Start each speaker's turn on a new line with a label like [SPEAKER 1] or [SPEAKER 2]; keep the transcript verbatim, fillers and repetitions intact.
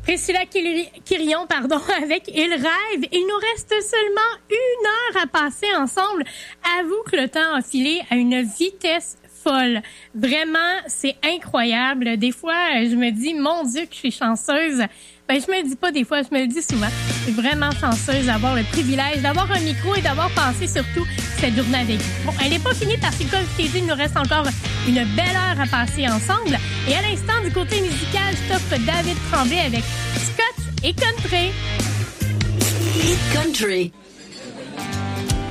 [SPEAKER 1] Priscilla Quirillon, pardon, avec Il rêve. Il nous reste seulement une heure à passer ensemble. Avoue que le temps a filé à une vitesse folle. Vraiment, c'est incroyable. Des fois, je me dis, mon Dieu, que je suis chanceuse. Ben, je me le dis pas des fois, je me le dis souvent. Je suis vraiment chanceuse d'avoir le privilège d'avoir un micro et d'avoir passé surtout cette journée avec vous. Bon, elle n'est pas finie parce que, comme je t'ai dit, il nous reste encore une belle heure à passer ensemble. Et à l'instant, du côté musical, je t'offre David Tremblay avec Scotch et Country.
[SPEAKER 2] Hit Country.